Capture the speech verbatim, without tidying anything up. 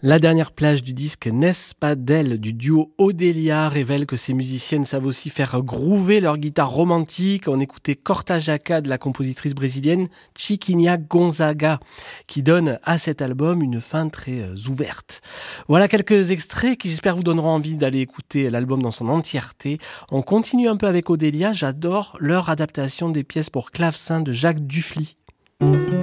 La dernière plage du disque N'est-ce pas d'elle du duo Odélia révèle que ces musiciennes savent aussi faire groover leur guitare romantique. On écoutait Corta Jaca de la compositrice brésilienne Chiquinha Gonzaga qui donne à cet album une fin très euh, ouverte. Voilà quelques extraits qui j'espère vous donneront envie d'aller écouter l'album dans son entièreté. On continue un peu avec Odélia, j'adore leur adaptation des pièces pour clavecin de Jacques Dufly.